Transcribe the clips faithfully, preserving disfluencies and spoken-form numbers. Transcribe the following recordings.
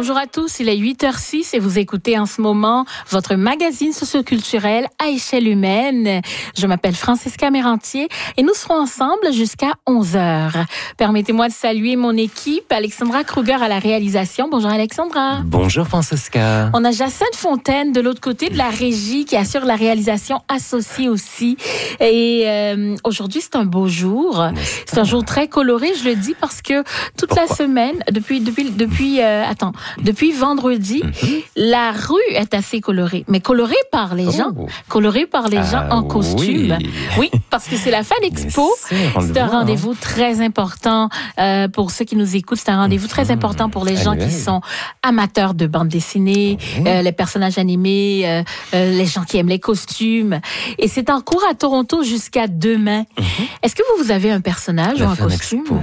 Bonjour à tous, il est huit heures six et vous écoutez en ce moment votre magazine socioculturel à échelle humaine. Je m'appelle Francisca Mérantier et nous serons ensemble jusqu'à onze heures. Permettez-moi de saluer mon équipe, Alexandra Kruger à la réalisation. Bonjour Alexandra. Bonjour Francisca. On a Jacinthe Fontaine de l'autre côté de la régie qui assure la réalisation associée aussi. Et euh, aujourd'hui, c'est un beau jour. C'est un jour très coloré, je le dis parce que toute Pourquoi? la semaine, depuis, depuis, depuis, euh, attends, depuis vendredi, mm-hmm. la rue est assez colorée. Mais colorée par les gens. Oh. Colorée par les gens ah, en costume. Oui. oui, parce que c'est la Fan Expo. C'est, c'est un rendez-vous très important euh, pour ceux qui nous écoutent. C'est un rendez-vous très important pour les gens qui sont amateurs de bande dessinée, oui. euh, les personnages animés, euh, euh, les gens qui aiment les costumes. Et c'est en cours à Toronto jusqu'à demain. Mm-hmm. Est-ce que vous, vous avez un personnage la ou un Fan costume? Expo.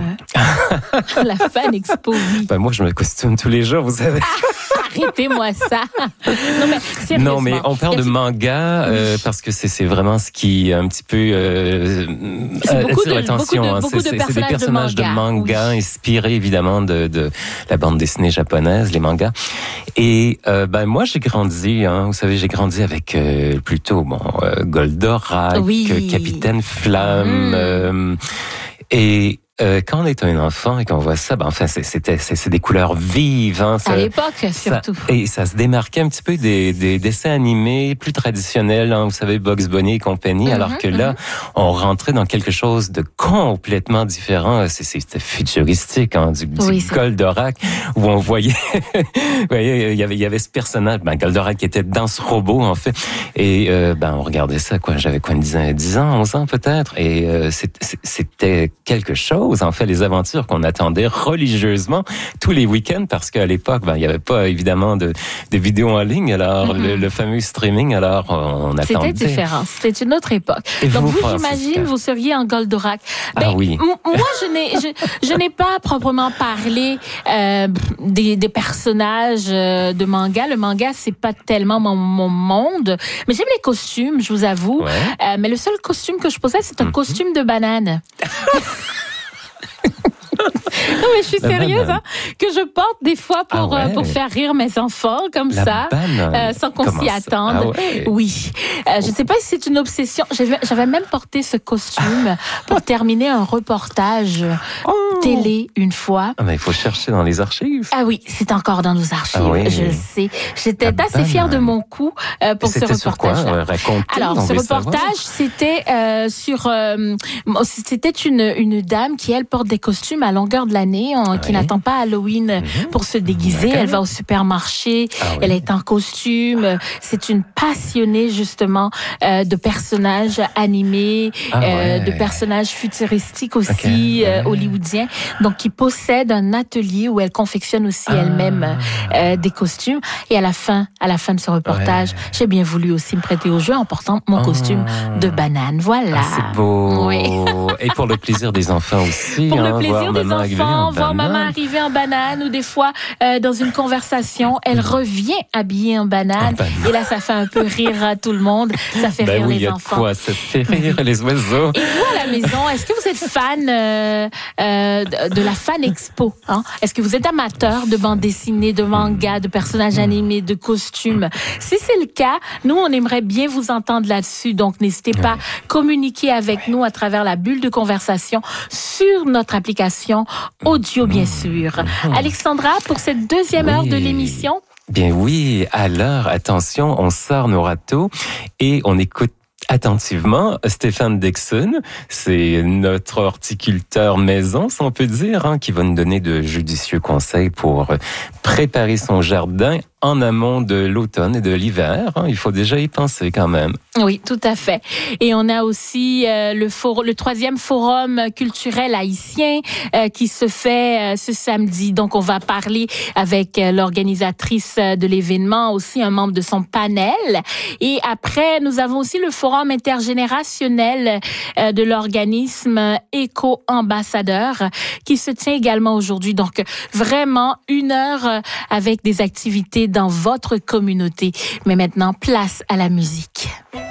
La Fan Expo, oui. Ben moi, je me costume tous les jours, vous savez. Arrêtez-moi ça. Non, mais sérieusement. Non, mais on parle de manga euh, parce que c'est, c'est vraiment ce qui un petit peu euh, attire l'attention. Beaucoup de, beaucoup de, c'est, beaucoup c'est, c'est des personnages de manga, de manga oui. inspirés évidemment de, de la bande dessinée japonaise, les mangas. Et euh, ben moi, j'ai grandi, hein, vous savez, j'ai grandi avec euh, plutôt bon euh, Goldorak, oui. Capitaine Flamme, mmh. euh, et Euh, quand on est un enfant et qu'on voit ça, ben enfin c'est, c'était c'est, c'est des couleurs vives. Hein, ça, à l'époque surtout. Ça, et ça se démarquait un petit peu des, des dessins animés plus traditionnels, hein, vous savez Bugs Bunny et compagnie. Mm-hmm, alors que là, mm-hmm. on rentrait dans quelque chose de complètement différent. C'est, c'est, c'était futuristique, hein, du, du oui, Goldorak où on voyait, vous voyez, il y avait il y avait ce personnage, ben Goldorak qui était dans ce robot en fait. Et euh, ben on regardait ça quoi. J'avais quoi une dizaine, dix ans, onze ans peut-être. Et euh, c'était, c'était quelque chose. En fait, les aventures qu'on attendait religieusement tous les week-ends parce qu'à l'époque, ben, il n'y avait pas évidemment de, de vidéos en ligne, alors mm-hmm. le, le fameux streaming, alors on attendait. C'était différent, c'était une autre époque. Et donc vous, vous j'imagine, vous seriez en Goldorak. Ben, ah oui. M- moi, je n'ai, je, je n'ai pas proprement parlé euh, des, des personnages euh, de manga. Le manga, c'est pas tellement mon, mon monde, mais j'aime les costumes, je vous avoue. Ouais. Euh, mais le seul costume que je possède, c'est un mm-hmm. costume de banane. Non mais je suis la sérieuse banane. hein, que je porte des fois pour ah ouais. euh, pour faire rire mes enfants comme la ça euh, sans qu'on Comment s'y attende. Ah ouais. Oui, euh, je ne sais pas si c'est une obsession. J'avais, j'avais même porté ce costume pour terminer un reportage oh. télé une fois. Ah mais il faut chercher dans les archives. Ah oui, c'est encore dans nos archives. Ah oui. Je le sais. J'étais la assez banane. fière de mon coup euh, pour ce reportage. Sur quoi? Racontez, Alors ce reportage, c'était euh, sur euh, c'était une une dame qui elle porte des costumes à longueur de l'année, on, oui. qui n'attend pas Halloween mmh. pour se déguiser. D'accord. Elle va au supermarché, ah oui. elle est en costume. C'est une passionnée justement euh, de personnages animés, ah ouais. euh, de personnages futuristiques aussi, okay. euh, hollywoodiens. Donc, qui possède un atelier où elle confectionne aussi ah. elle-même euh, des costumes. Et à la fin, à la fin de ce reportage, ouais. j'ai bien voulu aussi me prêter au jeu en portant mon oh. costume de banane. Voilà. Ah, c'est beau. Oui. Et pour le plaisir des enfants aussi. Pour hein, le plaisir des enfants, voir maman arriver en banane ou des fois euh, dans une conversation, elle revient habillée en banane, en banane et là ça fait un peu rire à tout le monde, ça fait ben rire oui, les enfants. Quoi, ça fait rire les oiseaux. Et vous à la maison, est-ce que vous êtes fan euh, euh, de, de la Fan Expo hein? Est-ce que vous êtes amateur de bande dessinée, de manga, de personnages animés, de costumes? Si c'est le cas, nous on aimerait bien vous entendre là-dessus, donc n'hésitez pas à communiquer avec nous à travers la bulle de conversation sur notre application audio, bien sûr. Alexandra, pour cette deuxième oui. heure de l'émission. Bien oui, alors, attention, on sort nos râteaux et on écoute attentivement Stéphane Dixon. C'est notre horticulteur maison, si on peut dire, hein, qui va nous donner de judicieux conseils pour préparer son jardin en amont de l'automne et de l'hiver. Hein, il faut déjà y penser quand même. Oui, tout à fait. Et on a aussi euh, le, for- le troisième forum culturel haïtien euh, qui se fait euh, ce samedi. Donc, on va parler avec euh, l'organisatrice de l'événement, aussi un membre de son panel. Et après, nous avons aussi le forum intergénérationnel euh, de l'organisme Éco-Ambassadeur qui se tient également aujourd'hui. Donc, vraiment une heure avec des activités dans votre communauté. Mais maintenant, place à la musique.